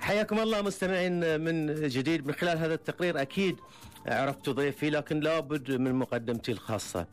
حياكم الله مستمعين من جديد. من خلال هذا التقرير أكيد عرفت ضيفي، لكن لابد من مقدمتي الخاصة.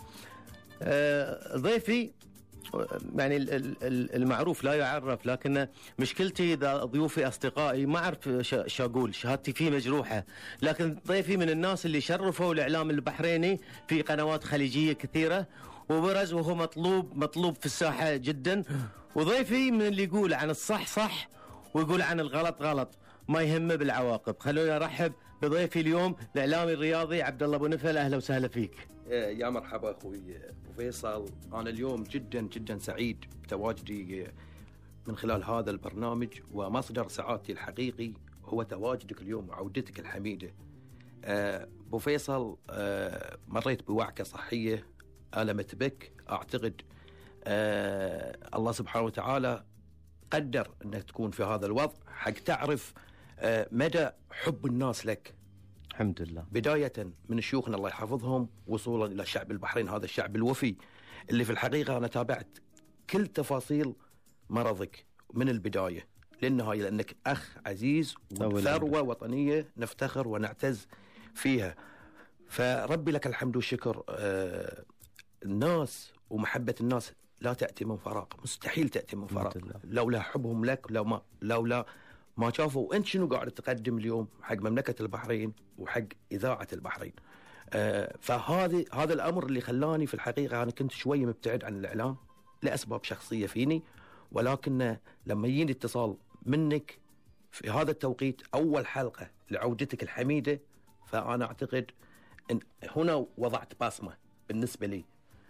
ضيفي يعني المعروف لا يعرف، لكن مشكلتي إذا ضيوفي أصدقائي ما أعرف شو أقول، شهادتي فيه مجروحة. لكن ضيفي من الناس اللي شرفوا الإعلام البحريني في قنوات خليجية كثيرة، وبرز وهو مطلوب في الساحة جدا. وضيفي من اللي يقول عن الصح صح ويقول عن الغلط غلط، ما يهمه بالعواقب. خلوني أرحب بضيفي اليوم الإعلامي الرياضي عبد الله أبو نفل. أهلا وسهلا فيك. يا مرحبا أخوي أبو فيصل. أنا اليوم جدا جدا سعيد بتواجدي من خلال هذا البرنامج، ومصدر سعادتي الحقيقي هو تواجدك اليوم وعودتك الحميدة. أبو فيصل، مريت بوعكة صحية ألمت بك. أعتقد الله سبحانه وتعالى قدر أنك تكون في هذا الوضع حق تعرف مدى حب الناس لك. الحمد لله. بداية من شيوخنا الله يحفظهم، وصولا إلى شعب البحرين، هذا الشعب الوفي اللي في الحقيقة أنا تابعت كل تفاصيل مرضك من البداية للنهاية، لأنك أخ عزيز وثروة وطنية نفتخر ونعتز فيها. فربي لك الحمد والشكر. الناس ومحبة الناس لا تأتي من فراغ، مستحيل تأتي من فراغ. لولا حبهم لك، لولا ما شافوا أنت شنو قاعد تقدم اليوم حق مملكة البحرين وحق إذاعة البحرين. هذا الأمر اللي خلاني في الحقيقة أنا كنت شوي مبتعد عن الإعلام لأسباب شخصية فيني، ولكن لما يجيني اتصال منك في هذا التوقيت، أول حلقة لعودتك الحميدة، فأنا أعتقد أن هنا وضعت بصمة بالنسبة لي.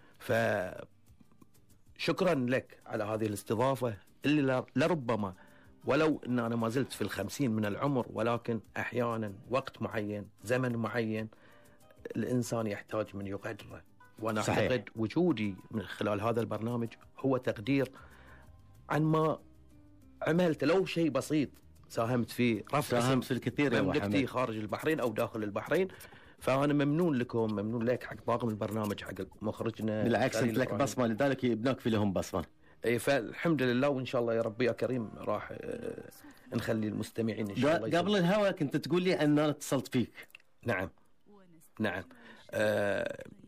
فشكرا لك على هذه الاستضافة اللي لربما ولو أن أنا ما زلت في 50 من العمر، ولكن أحيانا وقت معين زمن معين الإنسان يحتاج من يقدره. وأنا صحيح. أعتقد وجودي من خلال هذا البرنامج هو تقدير عن ما عملت، لو شيء بسيط ساهمت في رفع اسم في الكثير مملكتي خارج البحرين أو داخل البحرين. فأنا ممنون لكم، ممنون لك حق طاقم البرنامج، حق مخرجنا. بالعكس أنت لك بصمة، لذلك يبناك في لهم بصمة. فالحمد لله، وإن شاء الله يا ربي يا كريم راح نخلي المستمعين إن شاء الله. قبل الهوا كنت تقول لي أن أنا اتصلت فيك. نعم